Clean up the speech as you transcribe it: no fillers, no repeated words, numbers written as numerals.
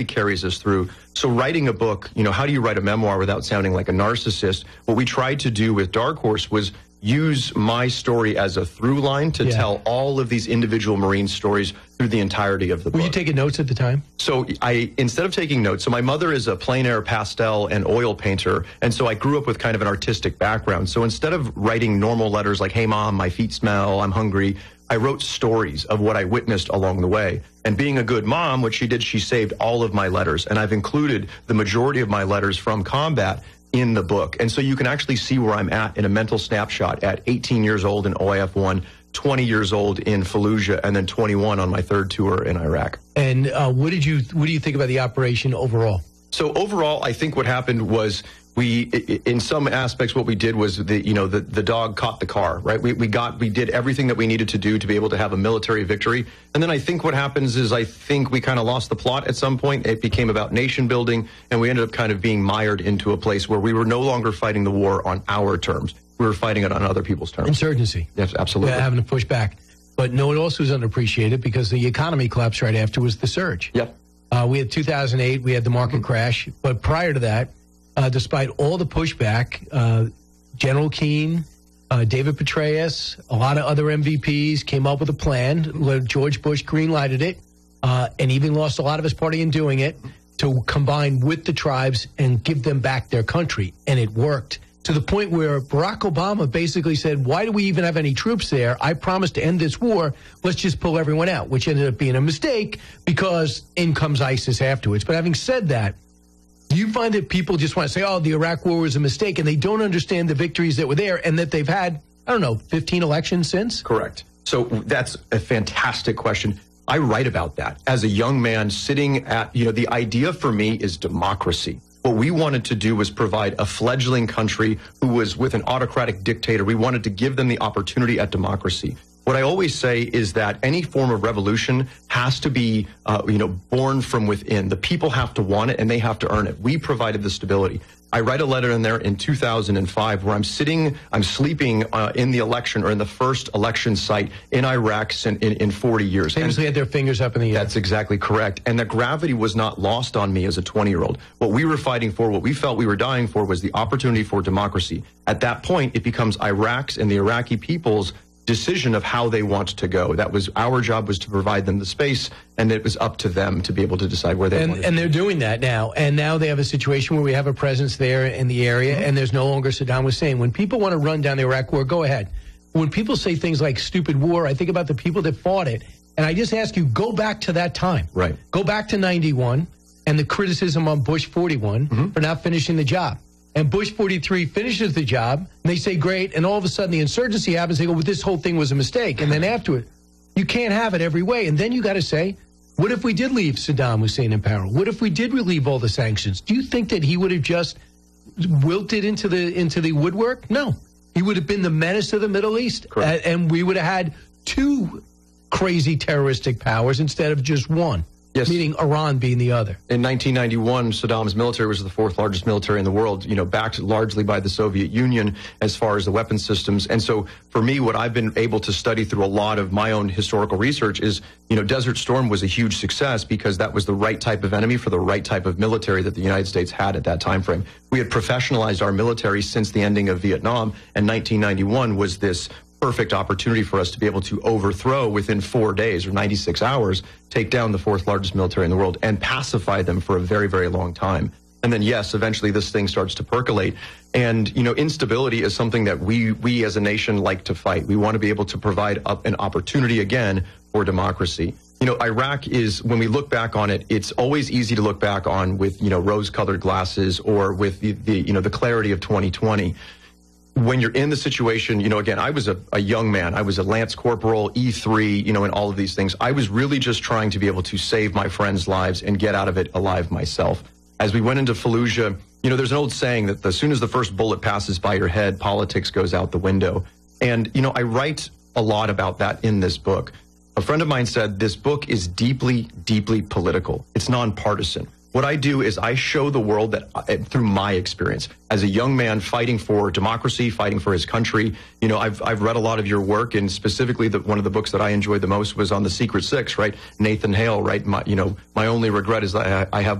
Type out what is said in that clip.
carries us through. So writing a book, how do you write a memoir without sounding like a narcissist? What we tried to do with Dark Horse was use my story as a through line to tell all of these individual Marine stories through the entirety of the book. Were you taking notes at the time? So instead of taking notes, so my mother is a plein air pastel and oil painter, and so I grew up with kind of an artistic background. So instead of writing normal letters like, hey mom, my feet smell, I'm hungry, I wrote stories of what I witnessed along the way. And being a good mom, what she did, she saved all of my letters. And I've included the majority of my letters from combat in the book. And so you can actually see where I'm at in a mental snapshot at 18 years old in OIF 1, 20 years old in Fallujah, and then 21 on my third tour in Iraq. And what do you think about the operation overall? So overall, I think what happened was in some aspects, what we did was the dog caught the car, right? We did everything that we needed to do to be able to have a military victory. And then I think what happens is I think we kind of lost the plot at some point. It became about nation building, and we ended up kind of being mired into a place where we were no longer fighting the war on our terms. We were fighting it on other people's terms. Insurgency. Yes, absolutely. Having to push back. But no, it also was underappreciated because the economy collapsed right after was the surge. Yep. We had 2008, we had the market crash. But prior to that, despite all the pushback, General Keane, David Petraeus, a lot of other MVPs came up with a plan. George Bush green-lighted it, and even lost a lot of his party in doing it, to combine with the tribes and give them back their country. And it worked to the point where Barack Obama basically said, why do we even have any troops there? I promised to end this war. Let's just pull everyone out, which ended up being a mistake because in comes ISIS afterwards. But having said that, do you find that people just want to say, oh, the Iraq war was a mistake, and they don't understand the victories that were there and that they've had, 15 elections since? Correct. So that's a fantastic question. I write about that as a young man sitting at, the idea for me is democracy. What we wanted to do was provide a fledgling country who was with an autocratic dictator. We wanted to give them the opportunity at democracy. What I always say is that any form of revolution has to be, born from within. The people have to want it, and they have to earn it. We provided the stability. I write a letter in there in 2005 where I'm sleeping in the election or in the first election site in Iraq in 40 years. Famously had their fingers up in the air. That's exactly correct. And the gravity was not lost on me as a 20-year-old. What we were fighting for, what we felt we were dying for, was the opportunity for democracy. At that point, it becomes Iraq's and the Iraqi people's decision of how they want to go. That was our job, was to provide them the space, and it was up to them to be able to decide where they wanted to. And they're doing that now. And now they have a situation where we have a presence there in the area, and there's no longer Saddam Hussein. When people want to run down the Iraq war, go ahead. When people say things like stupid war, I think about the people that fought it. And I just ask you, go back to that time. Right. Go back to 91 and the criticism on Bush 41 for not finishing the job. And Bush 43 finishes the job, and they say, great, and all of a sudden the insurgency happens, they go, well, this whole thing was a mistake. And then after it, you can't have it every way. And then you got to say, what if we did leave Saddam Hussein in power? What if we did relieve all the sanctions? Do you think that he would have just wilted into the woodwork? No. He would have been the menace of the Middle East. And we would have had two crazy terroristic powers instead of just one. Yes. Meaning Iran being the other. In 1991, Saddam's military was the fourth largest military in the world, backed largely by the Soviet Union as far as the weapon systems. And so for me, what I've been able to study through a lot of my own historical research is, Desert Storm was a huge success because that was the right type of enemy for the right type of military that the United States had at that time frame. We had professionalized our military since the ending of Vietnam, and 1991 was this perfect opportunity for us to be able to overthrow within 4 days or 96 hours, take down the fourth largest military in the world and pacify them for a very, very long time. And then, yes, eventually this thing starts to percolate. And, instability is something that we as a nation like to fight. We want to be able to provide an opportunity again for democracy. Iraq is, when we look back on it, it's always easy to look back on with, rose-colored glasses or with the clarity of 2020. When you're in the situation, again, I was a young man. I was a Lance Corporal, E3, and all of these things. I was really just trying to be able to save my friends' lives and get out of it alive myself. As we went into Fallujah, there's an old saying that as soon as the first bullet passes by your head, politics goes out the window. And, I write a lot about that in this book. A friend of mine said, this book is deeply, deeply political. It's nonpartisan. What I do is I show the world that through my experience as a young man fighting for democracy, fighting for his country. I've read a lot of your work, and specifically one of the books that I enjoyed the most was on the Secret Six, right? Nathan Hale, right? My only regret is that I have